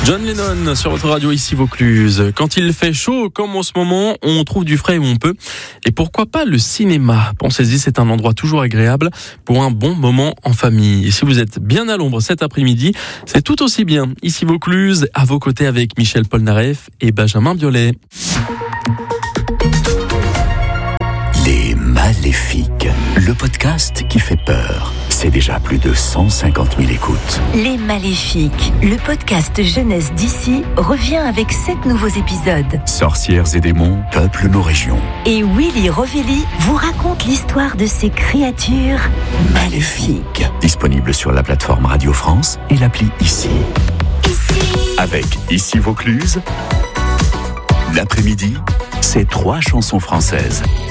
John Lennon sur votre radio ici Vaucluse. Quand il fait chaud, comme en ce moment, on trouve du frais où on peut. Et pourquoi pas le cinéma? Pensez-y, c'est un endroit toujours agréable pour un bon moment en famille. Et si vous êtes bien à l'ombre cet après-midi, c'est tout aussi bien. Ici Vaucluse, à vos côtés avec Michel Polnareff et Benjamin Biolay. Les Maléfiques, le podcast qui fait peur. C'est déjà plus de 150 000 écoutes. Les Maléfiques, le podcast jeunesse d'ici, revient avec 7 nouveaux épisodes. Sorcières et démons peuplent nos régions. Et Willy Rovelli vous raconte l'histoire de ces créatures maléfiques. Disponible sur la plateforme Radio France et l'appli Ici. Avec Ici Vaucluse, l'après-midi, c'est 3 chansons françaises.